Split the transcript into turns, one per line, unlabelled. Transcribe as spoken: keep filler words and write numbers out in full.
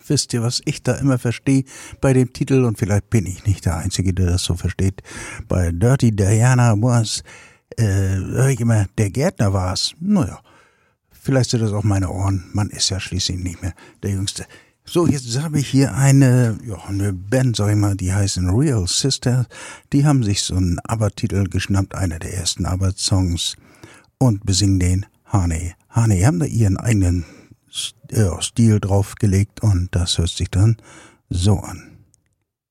wisst ihr, was ich da immer verstehe bei dem Titel? Und vielleicht bin ich nicht der Einzige, der das so versteht. Bei Dirty Diana was, äh, hör ich immer, der Gärtner war's. Naja, vielleicht sind das auch meine Ohren. Man ist ja schließlich nicht mehr der Jüngste. So, jetzt habe ich hier eine, ja, eine Band, sag ich mal, die heißen Real Sisters. Die haben sich so einen ABBA-Titel geschnappt, einer der ersten ABBA-Songs, und besingen den Honey. Honey, haben da ihren eigenen Stil draufgelegt und das hört sich dann so an.